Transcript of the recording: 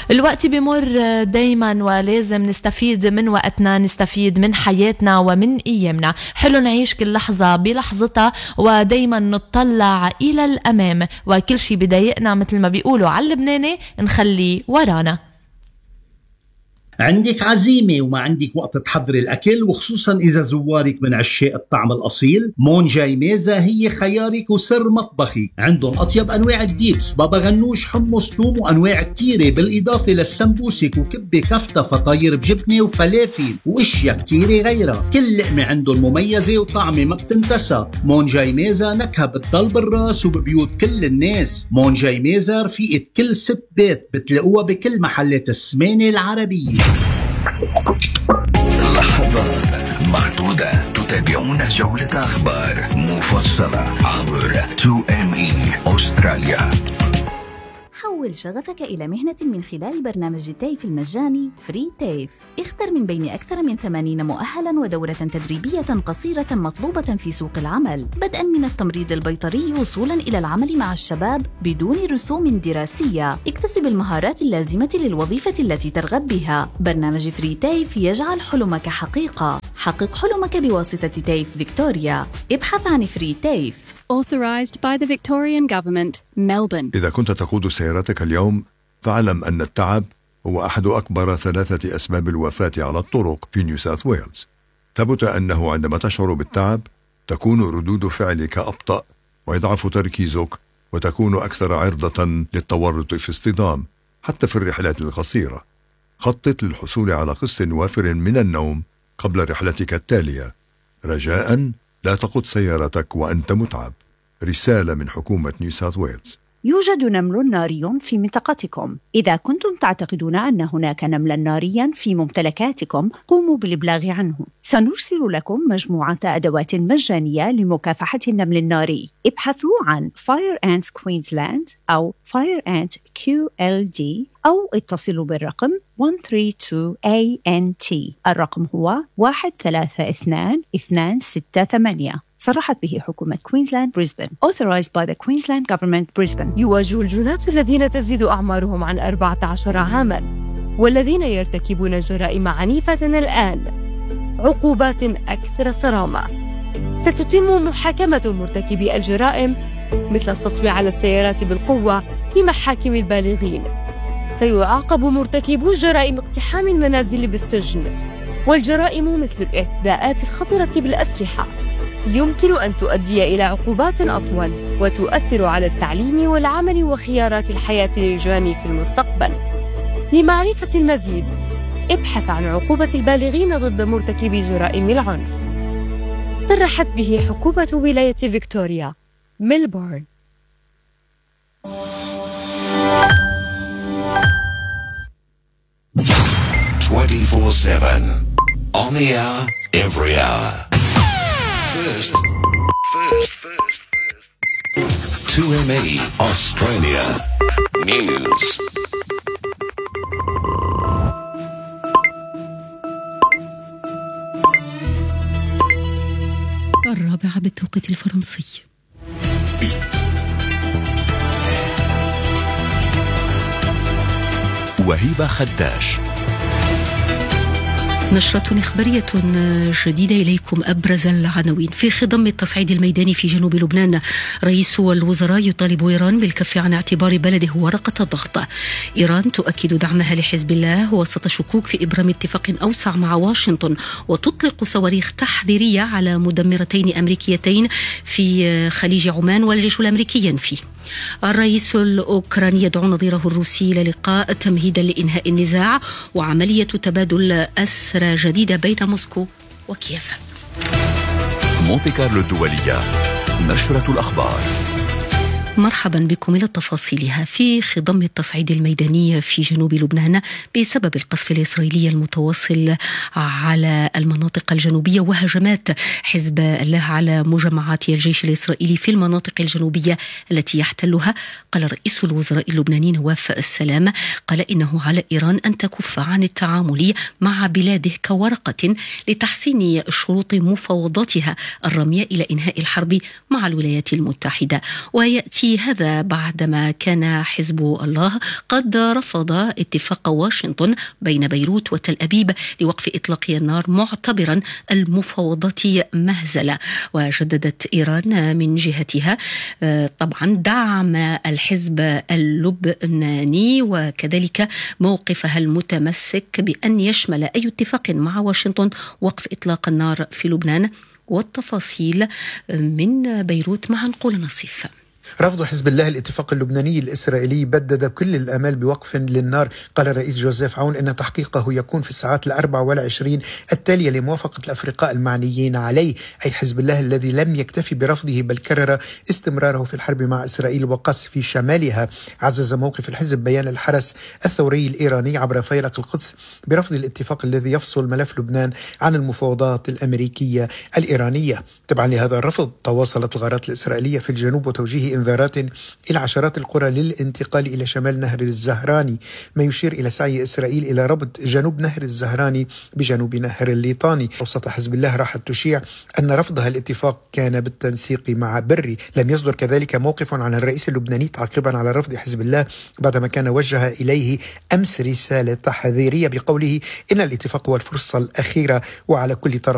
الوقت بيمر دايما ولازم نستفيد من وقتنا، نستفيد من حياتنا ومن أيامنا. حلو نعيش كل لحظة بلحظتها ودايما نطلع إلى الأمام، وكل شي بضايقنا مثل ما بيقولوا على اللبناني نخليه ورانا. عندك عزيمة وما عندك وقت تحضري الأكل، وخصوصا إذا زوارك من عشاق الطعم الأصيل، مونجاي ميزة هي خيارك وسر مطبخي. عندهم أطيب أنواع الديبس، بابا غنوش، حمص، توم، وأنواع كتيرة، بالإضافة للسمبوسك وكبة كفتة، فطاير بجبنة وفلافل وإشياء كتيرة غيرها. كل لقمة عندهم مميزة وطعمة ما بتنتسى. مونجاي ميزة نكهة بتضل بالراس وببيوت كل الناس. مونجاي ميزة رفيقة كل ست بيت، بتلاقوها بكل محلات السمانة العربية. لحظات محدودة تتابعون جولة أخبار مفصلة عبر 2ME أستراليا. حول شغفك إلى مهنة من خلال برنامج التيف المجاني فري تيف. اختر من بين أكثر من 80 مؤهلاً ودورة تدريبية قصيرة مطلوبة في سوق العمل، بدءاً من التمريض البيطري وصولاً إلى العمل مع الشباب بدون رسوم دراسية. اكتسب المهارات اللازمة للوظيفة التي ترغب بها. برنامج فري تيف يجعل حلمك حقيقة. حقق حلمك بواسطة تيف فيكتوريا. ابحث عن فري تيف. Authorised by the Victorian Government, Melbourne. إذا كنت تقود سيارتك اليوم فاعلم أن التعب هو أحد أكبر 3 أسباب الوفاة على الطرق في نيو ساوث ويلز. ثبت أنه عندما تشعر بالتعب تكون ردود فعلك أبطأ ويضعف تركيزك وتكون أكثر عرضة للتورط في اصطدام حتى في الرحلات القصيرة. خطط للحصول على قسط وافر من النوم قبل رحلتك التالية. رجاءً لا تقود سيارتك وأنت متعب. رسالة من حكومة نيو ساوث ويلز. يوجد نمل ناري في منطقتكم. إذا كنتم تعتقدون أن هناك نملا ناريا في ممتلكاتكم قوموا بالإبلاغ عنه. سنرسل لكم مجموعة أدوات مجانية لمكافحة النمل الناري. ابحثوا عن Fire Ants Queensland أو Fire Ant QLD أو اتصلوا بالرقم 132ANT. الرقم هو 132268. صرحت به حكومة كوينزلاند بريسبن. Authorized by the Queensland Government Brisbane. يواجه الجناة الذين تزيد أعمارهم عن 14 عاماً والذين يرتكبون الجرائم عنيفة الآن عقوبات أكثر صرامة. ستتم محاكمة مرتكبي الجرائم مثل السطو على السيارات بالقوة في محاكم البالغين. سيعاقب مرتكبو جرائم اقتحام المنازل بالسجن، والجرائم مثل الاعتداءات الخطرة بالأسلحة يمكن أن تؤدي إلى عقوبات أطول وتؤثر على التعليم والعمل وخيارات الحياة للجاني في المستقبل. لمعرفة المزيد ابحث عن عقوبة البالغين ضد مرتكبي جرائم العنف. صرحت به حكومة ولاية فيكتوريا ميلبورن. 24/7 on the hour, every hour. First. 2ME Australia News. الرابعة بالتوقيت الفرنسي. وهيبة خداش. نشرة إخبارية جديدة إليكم. أبرز العناوين في خضم التصعيد الميداني في جنوب لبنان. رئيس الوزراء يطالب إيران بالكف عن اعتبار بلده ورقة الضغط. إيران تؤكد دعمها لحزب الله وسط شكوك في إبرام اتفاق أوسع مع واشنطن، وتطلق صواريخ تحذيرية على مدمرتين أمريكيتين في خليج عمان والجيش الأمريكي ينفي. الرئيس الأوكراني يدعو نظيره الروسي إلى لقاء تمهيدا لإنهاء النزاع وعملية تبادل أسرى جديدة بين موسكو وكييف. مونتي كارلو الدولية، نشرة الأخبار. مرحبا بكم إلى تفاصيلها. في خضم التصعيد الميداني في جنوب لبنان بسبب القصف الإسرائيلي المتواصل على المناطق الجنوبية وهجمات حزب الله على مجمعات الجيش الإسرائيلي في المناطق الجنوبية التي يحتلها، قال رئيس الوزراء اللبناني نواف السلام قال إنه على إيران أن تكف عن التعامل مع بلاده كورقة لتحسين شروط مفاوضاتها الرامية إلى إنهاء الحرب مع الولايات المتحدة. ويأتي يأتي هذا بعدما كان حزب الله قد رفض اتفاق واشنطن بين بيروت وتل أبيب لوقف إطلاق النار، معتبرا المفاوضات مهزلة. وجددت إيران من جهتها طبعا دعم الحزب اللبناني وكذلك موقفها المتمسك بأن يشمل أي اتفاق مع واشنطن وقف إطلاق النار في لبنان. والتفاصيل من بيروت مع نقول نصيف. رفض حزب الله الاتفاق اللبناني الإسرائيلي بدد كل الآمال بوقف للنار. قال الرئيس جوزيف عون إن تحقيقه يكون في الساعات 24 التالية لموافقة الأفرقاء المعنيين عليه، أي حزب الله الذي لم يكتفي برفضه بل كرر استمراره في الحرب مع إسرائيل وقصف شمالها. عزز موقف الحزب بيان الحرس الثوري الإيراني عبر فيلق القدس برفض الاتفاق الذي يفصل ملف لبنان عن المفاوضات الأمريكية الإيرانية. تبعا لهذا الرفض تواصلت الغارات الإسرائيلية في الجنوب وتوجيه انذارات إلى عشرات القرى للانتقال إلى شمال نهر الزهراني، ما يشير إلى سعي إسرائيل إلى ربط جنوب نهر الزهراني بجنوب نهر الليطاني. وسط حزب الله راحت تشيع أن رفضها الاتفاق كان بالتنسيق مع بري. لم يصدر كذلك موقف عن الرئيس اللبناني تعقيبا على رفض حزب الله بعدما كان وجه إليه أمس رسالة تحذيرية بقوله إن الاتفاق هو الفرصة الأخيرة وعلى كل طرف